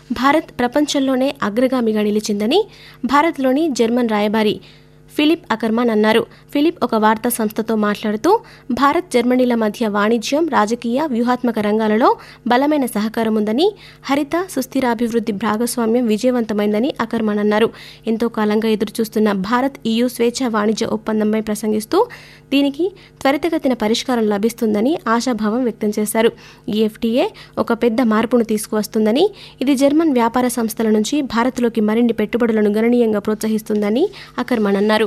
భారత్ ప్రపంచంలోనే అగ్రగామిగా నిలిచిందని భారత్లోని జర్మన్ రాయబారి ఫిలిప్ అకర్మాన్ అన్నారు. ఫిలిప్ ఒక వార్తా సంస్థతో మాట్లాడుతూ భారత్ జర్మనీల మధ్య వాణిజ్యం, రాజకీయ, వ్యూహాత్మక రంగాలలో బలమైన సహకారం ఉందని, హరిత సుస్థిరాభివృద్ధి భాగస్వామ్యం విజయవంతమైందని అకర్మాన్ అన్నారు. ఎంతో కాలంగా ఎదురుచూస్తున్న భారత్ EU స్వేచ్ఛా వాణిజ్య ఒప్పందంపై ప్రసంగిస్తూ దీనికి త్వరితగతిన పరిష్కారం లభిస్తుందని ఆశాభావం వ్యక్తం చేశారు. ఈ FTA ఒక పెద్ద మార్పును తీసుకువస్తుందని, ఇది జర్మన్ వ్యాపార సంస్థల నుంచి భారత్లోకి మరిన్ని పెట్టుబడులను గణనీయంగా ప్రోత్సహిస్తుందని అకర్మాన్ అన్నారు.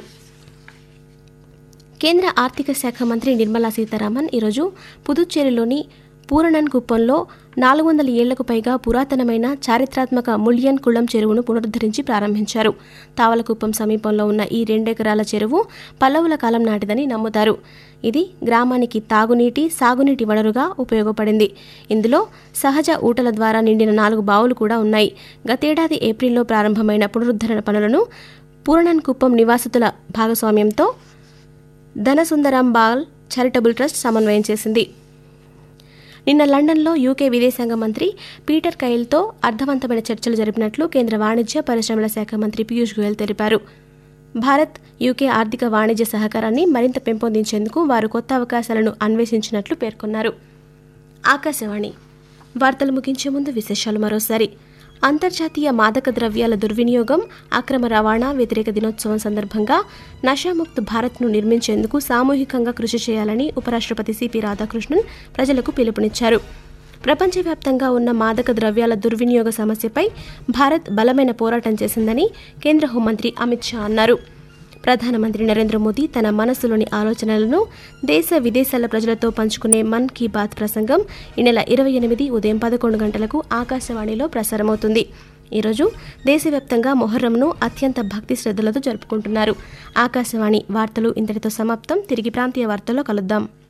కేంద్ర ఆర్థిక శాఖ మంత్రి నిర్మలా సీతారామన్ ఈరోజు పుదుచ్చేరిలోని పూరణన్ కుప్పంలో 400 ఏళ్లకు పైగా పురాతనమైన చారిత్రాత్మక ముళ్యన్ కుళం చెరువును పునరుద్ధరించి ప్రారంభించారు. తావలకుప్పం సమీపంలో ఉన్న ఈ 2 ఎకరాల చెరువు పల్లవుల కాలం నాటిదని నమ్ముతారు. ఇది గ్రామానికి తాగునీటి, సాగునీటి వనరుగా ఉపయోగపడింది. ఇందులో సహజ ఊటల ద్వారా నిండిన 4 బావులు కూడా ఉన్నాయి. గతేడాది ఏప్రిల్లో ప్రారంభమైన పునరుద్ధరణ పనులను పూరణన్ కుప్పం నివాసితుల భాగస్వామ్యంతో ధనసుందరం బాల్ చారిటబుల్ ట్రస్ట్ సమన్వయం చేసింది. నిన్న లండన్లో UK విదేశాంగ మంత్రి పీటర్ కైల్తో అర్థవంతమైన చర్చలు జరిపినట్లు కేంద్ర వాణిజ్య పరిశ్రమల శాఖ మంత్రి పీయూష్ గోయల్ తెలిపారు. భారత్ UK ఆర్థిక వాణిజ్య సహకారాన్ని మరింత పెంపొందించేందుకు వారు కొత్త అవకాశాలను అన్వేషించినట్లు పేర్కొన్నారు. ఆకాశవాణి వార్తలు ముగించే ముందు విశేషాలు మరోసారి. అంతర్జాతీయ మాదక ద్రవ్యాల దుర్వినియోగం, అక్రమ రవాణా వ్యతిరేక దినోత్సవం సందర్భంగా నషాముక్త్ భారత్ను నిర్మించేందుకు సామూహికంగా కృషి చేయాలని ఉపరాష్ట్రపతి సిపి రాధాకృష్ణన్ ప్రజలకు పిలుపునిచ్చారు. ప్రపంచవ్యాప్తంగా ఉన్న మాదక ద్రవ్యాల దుర్వినియోగ సమస్యపై భారత్ బలమైన పోరాటం చేసిందని కేంద్ర హోంమంత్రి అమిత్ షా అన్నారు. ప్రధానమంత్రి నరేంద్ర మోదీ తన మనసులోని ఆలోచనలను దేశ విదేశాల ప్రజలతో పంచుకునే మన్ కీ బాత్ ప్రసంగం ఈ నెల 28 ఉదయం 11 గంటలకు ఆకాశవాణిలో ప్రసారమవుతుంది. ఈరోజు దేశవ్యాప్తంగా మొహర్రంను అత్యంత భక్తి శ్రద్ధలతో జరుపుకుంటున్నారు. ఆకాశవాణి వార్తలు ఇంతటితో సమాప్తం. తిరిగి ప్రాంతీయ వార్తల్లో కలుద్దాం.